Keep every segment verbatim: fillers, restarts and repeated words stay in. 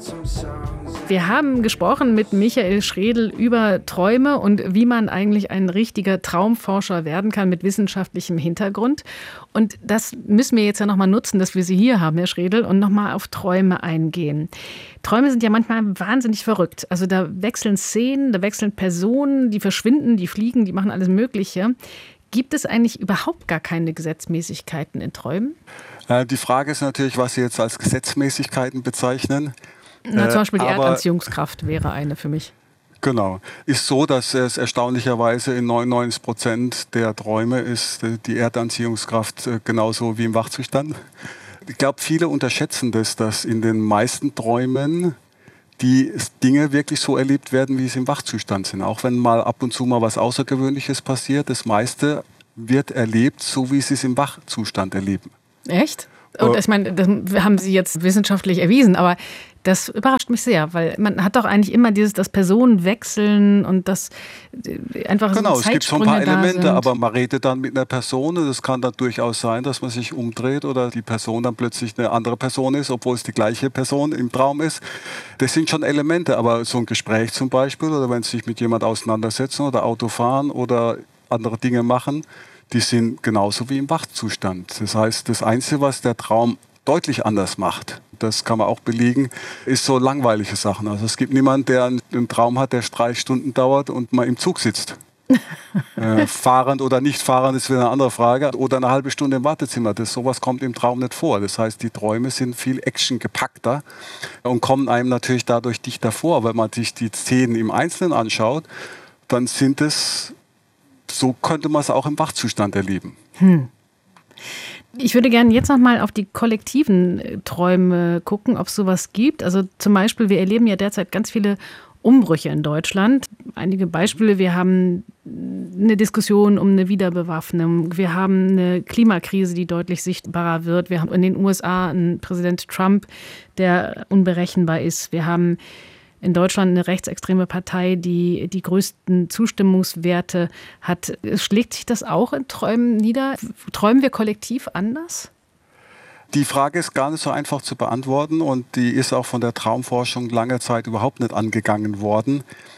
Wir haben gesprochen mit Michael Schredl über Träume und wie man eigentlich ein richtiger Traumforscher werden kann mit wissenschaftlichem Hintergrund. Und das müssen wir jetzt ja nochmal nutzen, dass wir Sie hier haben, Herr Schredl, und nochmal auf Träume eingehen. Träume sind ja manchmal wahnsinnig verrückt. Also da wechseln Szenen, da wechseln Personen, die verschwinden, die fliegen, die machen alles Mögliche. Gibt es eigentlich überhaupt gar keine Gesetzmäßigkeiten in Träumen? Die Frage ist natürlich, was Sie jetzt als Gesetzmäßigkeiten bezeichnen. Na, zum Beispiel die Aber, Erdanziehungskraft wäre eine für mich. Genau. Ist so, dass es erstaunlicherweise in neunundneunzig Prozent der Träume ist die Erdanziehungskraft genauso wie im Wachzustand. Ich glaube, viele unterschätzen das, dass in den meisten Träumen die Dinge wirklich so erlebt werden, wie sie im Wachzustand sind. Auch wenn mal ab und zu mal was Außergewöhnliches passiert, das meiste wird erlebt, so wie sie es im Wachzustand erleben. Echt? Und ich meine, das haben Sie jetzt wissenschaftlich erwiesen, aber das überrascht mich sehr, weil man hat doch eigentlich immer dieses, das Personen wechseln und das einfach so Genau, es gibt so ein paar Elemente, sind. Aber man redet dann mit einer Person und es kann dann durchaus sein, dass man sich umdreht oder die Person dann plötzlich eine andere Person ist, obwohl es die gleiche Person im Traum ist. Das sind schon Elemente, aber so ein Gespräch zum Beispiel oder wenn Sie sich mit jemand auseinandersetzen oder Auto fahren oder andere Dinge machen, die sind genauso wie im Wachzustand. Das heißt, das Einzige, was der Traum deutlich anders macht, das kann man auch belegen, ist so langweilige Sachen. Also es gibt niemanden, der einen Traum hat, der drei Stunden dauert und mal im Zug sitzt. äh, fahrend oder nicht fahrend ist wieder eine andere Frage. Oder eine halbe Stunde im Wartezimmer. Das, sowas kommt im Traum nicht vor. Das heißt, die Träume sind viel actiongepackter und kommen einem natürlich dadurch dichter vor. Wenn man sich die Szenen im Einzelnen anschaut, dann sind es so könnte man es auch im Wachzustand erleben. Hm. Ich würde gerne jetzt noch mal auf die kollektiven Träume gucken, ob es sowas gibt. Also zum Beispiel, wir erleben ja derzeit ganz viele Umbrüche in Deutschland. Einige Beispiele, wir haben eine Diskussion um eine Wiederbewaffnung. Wir haben eine Klimakrise, die deutlich sichtbarer wird. Wir haben in den U S A einen Präsident Trump, der unberechenbar ist. Wir haben in Deutschland eine rechtsextreme Partei, die die größten Zustimmungswerte hat. Schlägt sich das auch in Träumen nieder? Träumen wir kollektiv anders? Die Frage ist gar nicht so einfach zu beantworten und die ist auch von der Traumforschung lange Zeit überhaupt nicht angegangen worden,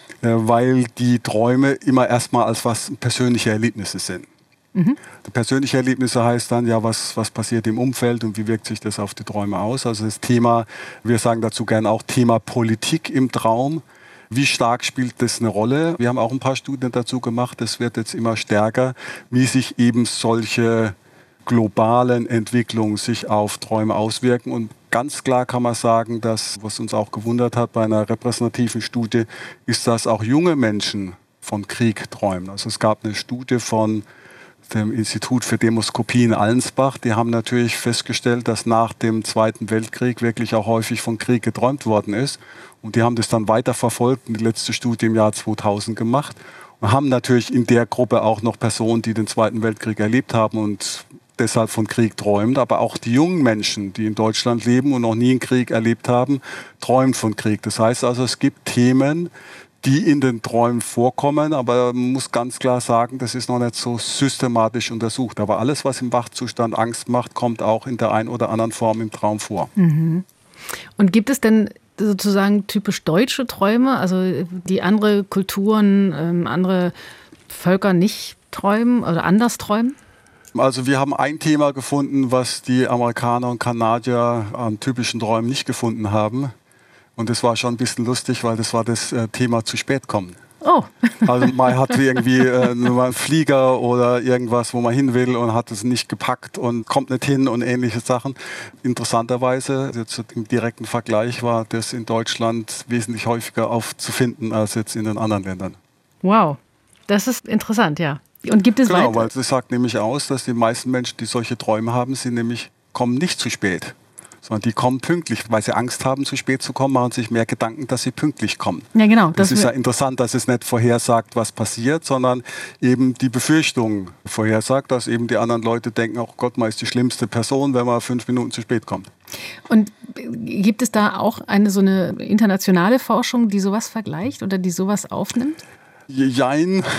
weil die Träume immer erstmal als was persönliche Erlebnisse sind. Mhm. Persönliche Erlebnisse heißt dann, ja, was, was passiert im Umfeld und wie wirkt sich das auf die Träume aus? Also das Thema, wir sagen dazu gerne auch Thema Politik im Traum. Wie stark spielt das eine Rolle? Wir haben auch ein paar Studien dazu gemacht, das wird jetzt immer stärker, wie sich eben solche globalen Entwicklungen sich auf Träume auswirken. Und ganz klar kann man sagen, dass, was uns auch gewundert hat bei einer repräsentativen Studie, ist, dass auch junge Menschen von Krieg träumen. Also es gab eine Studie von dem Institut für Demoskopie in Allensbach, die haben natürlich festgestellt, dass nach dem Zweiten Weltkrieg wirklich auch häufig von Krieg geträumt worden ist. Und die haben das dann weiterverfolgt und die letzte Studie im Jahr zweitausend gemacht. Und haben natürlich in der Gruppe auch noch Personen, die den Zweiten Weltkrieg erlebt haben und deshalb von Krieg träumen. Aber auch die jungen Menschen, die in Deutschland leben und noch nie einen Krieg erlebt haben, träumen von Krieg. Das heißt also, es gibt Themen, die in den Träumen vorkommen, aber man muss ganz klar sagen, das ist noch nicht so systematisch untersucht. Aber alles, was im Wachzustand Angst macht, kommt auch in der einen oder anderen Form im Traum vor. Mhm. Und gibt es denn sozusagen typisch deutsche Träume, also die andere Kulturen, ähm, andere Völker nicht träumen oder anders träumen? Also wir haben ein Thema gefunden, was die Amerikaner und Kanadier an typischen Träumen nicht gefunden haben. Und das war schon ein bisschen lustig, weil das war das äh, Thema zu spät kommen. Oh. Also man hat irgendwie äh, nur einen Flieger oder irgendwas, wo man hin will und hat es nicht gepackt und kommt nicht hin und ähnliche Sachen. Interessanterweise, jetzt im direkten Vergleich, war das in Deutschland wesentlich häufiger aufzufinden als jetzt in den anderen Ländern. Wow, das ist interessant, ja. Und gibt es Genau, weiter? weil das sagt nämlich aus, dass die meisten Menschen, die solche Träume haben, sind nämlich, kommen nicht zu spät. Sondern die kommen pünktlich. Weil sie Angst haben, zu spät zu kommen, machen sich mehr Gedanken, dass sie pünktlich kommen. Ja, genau. Das, das ist ja interessant, dass es nicht vorhersagt, was passiert, sondern eben die Befürchtung vorhersagt, dass eben die anderen Leute denken, oh Gott, man ist die schlimmste Person, wenn man fünf Minuten zu spät kommt. Und gibt es da auch eine so eine internationale Forschung, die sowas vergleicht oder die sowas aufnimmt? Jein.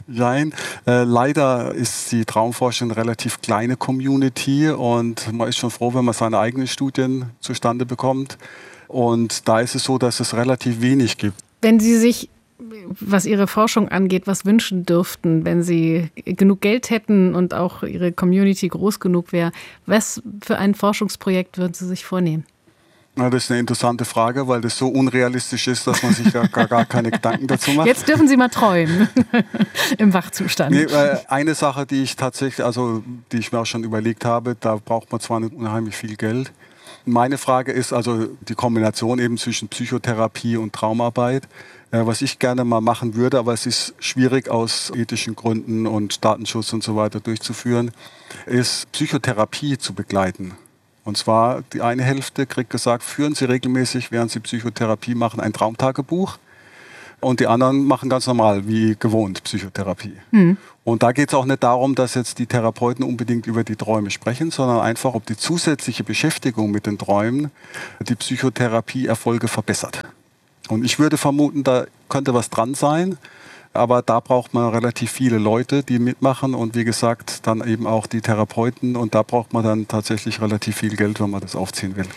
Nein, äh, leider ist die Traumforschung eine relativ kleine Community und man ist schon froh, wenn man seine eigenen Studien zustande bekommt. Und da ist es so, dass es relativ wenig gibt. Wenn Sie sich, was Ihre Forschung angeht, was wünschen dürften, wenn Sie genug Geld hätten und auch Ihre Community groß genug wäre, was für ein Forschungsprojekt würden Sie sich vornehmen? Na, das ist eine interessante Frage, weil das so unrealistisch ist, dass man sich gar, gar, gar keine Gedanken dazu macht. Jetzt dürfen Sie mal träumen im Wachzustand. Nee, äh, eine Sache, die ich tatsächlich, also die ich mir auch schon überlegt habe, da braucht man zwar nicht unheimlich viel Geld. Meine Frage ist also die Kombination eben zwischen Psychotherapie und Traumarbeit. Äh, was ich gerne mal machen würde, aber es ist schwierig aus ethischen Gründen und Datenschutz und so weiter durchzuführen, ist Psychotherapie zu begleiten. Und zwar die eine Hälfte kriegt gesagt, führen Sie regelmäßig, während Sie Psychotherapie machen, ein Traumtagebuch. Und die anderen machen ganz normal, wie gewohnt, Psychotherapie. Mhm. Und da geht es auch nicht darum, dass jetzt die Therapeuten unbedingt über die Träume sprechen, sondern einfach, ob die zusätzliche Beschäftigung mit den Träumen die Psychotherapieerfolge verbessert. Und ich würde vermuten, da könnte was dran sein. Aber da braucht man relativ viele Leute, die mitmachen und wie gesagt, dann eben auch die Therapeuten. Und da braucht man dann tatsächlich relativ viel Geld, wenn man das aufziehen will.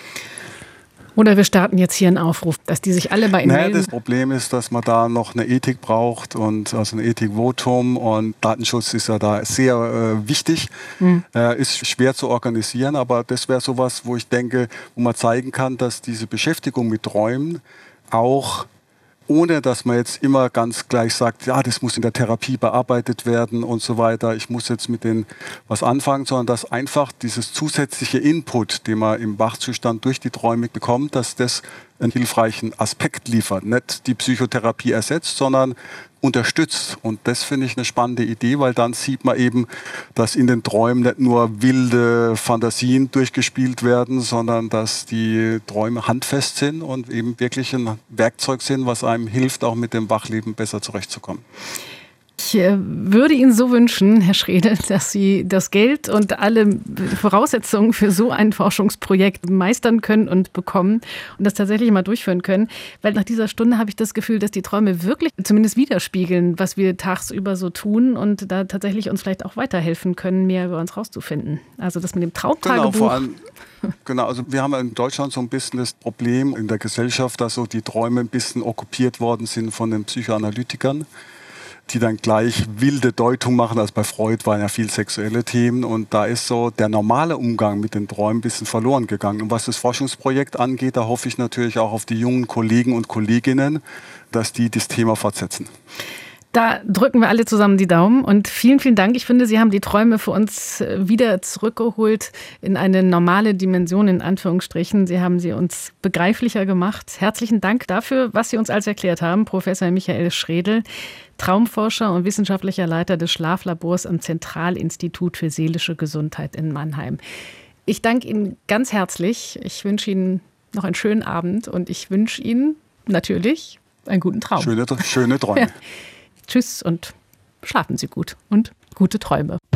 Oder wir starten jetzt hier einen Aufruf, dass die sich alle bei Ihnen naja, melden. Das Problem ist, dass man da noch eine Ethik braucht und also ein Ethikvotum und Datenschutz ist ja da sehr äh, wichtig. Mhm. Äh, ist schwer zu organisieren, aber das wäre sowas, wo ich denke, wo man zeigen kann, dass diese Beschäftigung mit Träumen auch ohne dass man jetzt immer ganz gleich sagt, ja, das muss in der Therapie bearbeitet werden und so weiter. Ich muss jetzt mit denen was anfangen, sondern dass einfach dieses zusätzliche Input, den man im Wachzustand durch die Träume bekommt, dass das einen hilfreichen Aspekt liefert. Nicht die Psychotherapie ersetzt, sondern unterstützt. Und das finde ich eine spannende Idee, weil dann sieht man eben, dass in den Träumen nicht nur wilde Fantasien durchgespielt werden, sondern dass die Träume handfest sind und eben wirklich ein Werkzeug sind, was einem hilft, auch mit dem Wachleben besser zurechtzukommen. Ich würde Ihnen so wünschen, Herr Schredel, dass Sie das Geld und alle Voraussetzungen für so ein Forschungsprojekt meistern können und bekommen und das tatsächlich mal durchführen können. Weil nach dieser Stunde habe ich das Gefühl, dass die Träume wirklich zumindest widerspiegeln, was wir tagsüber so tun und da tatsächlich uns vielleicht auch weiterhelfen können, mehr über uns rauszufinden. Also das mit dem Traumtagebuch. Genau, vor allem, genau, also wir haben in Deutschland so ein bisschen das Problem in der Gesellschaft, dass so die Träume ein bisschen okkupiert worden sind von den Psychoanalytikern, die dann gleich wilde Deutung machen. Also bei Freud waren ja viel sexuelle Themen und da ist so der normale Umgang mit den Träumen ein bisschen verloren gegangen. Und was das Forschungsprojekt angeht, da hoffe ich natürlich auch auf die jungen Kollegen und Kolleginnen, dass die das Thema fortsetzen. Da drücken wir alle zusammen die Daumen und vielen, vielen Dank. Ich finde, Sie haben die Träume für uns wieder zurückgeholt in eine normale Dimension, in Anführungsstrichen. Sie haben sie uns begreiflicher gemacht. Herzlichen Dank dafür, was Sie uns alles erklärt haben, Professor Michael Schredel, Traumforscher und wissenschaftlicher Leiter des Schlaflabors am Zentralinstitut für seelische Gesundheit in Mannheim. Ich danke Ihnen ganz herzlich. Ich wünsche Ihnen noch einen schönen Abend und ich wünsche Ihnen natürlich einen guten Traum. Schöne, schöne Träume. Ja. Tschüss und schlafen Sie gut und gute Träume.